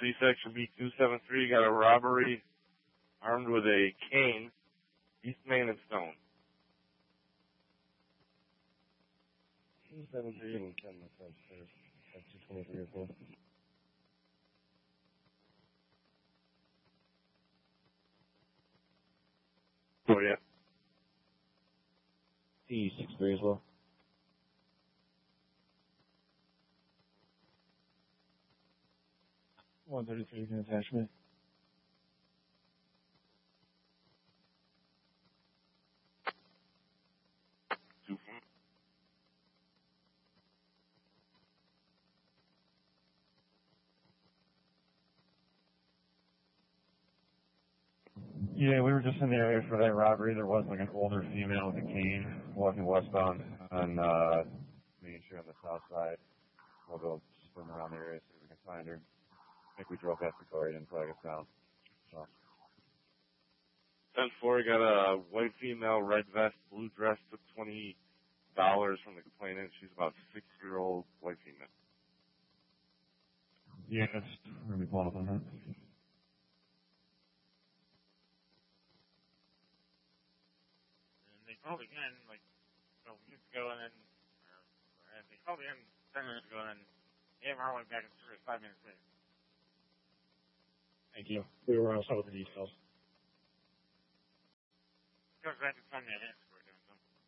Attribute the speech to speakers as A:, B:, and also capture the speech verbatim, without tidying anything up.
A: C section B two seven three got a robbery armed with a cane, East Main and Stone.
B: two seven three and ten upstairs. That's two twenty-three or four.
A: Oh, yeah.
B: T six three as well. one thirty-three is an attachment.
A: Two.
B: Yeah, we were just in the area for that robbery. There was like an older female with a cane walking westbound on uh, Main Street on the south side. We'll go swim around the area, see if we can find her. I think we drove past the car, didn't flag us down. So.
A: ten four got a white female, red vest, blue dress, took twenty dollars from the complainant. She's about six year old white female.
B: Yeah, that's, we're going to be pulling up on that.
C: They called again, like, a couple minutes ago, and then, or, or they called again ten minutes ago, and then A M R went back in service five minutes later.
B: Thank you. We were on some of the details.
C: Goes back to Sunday,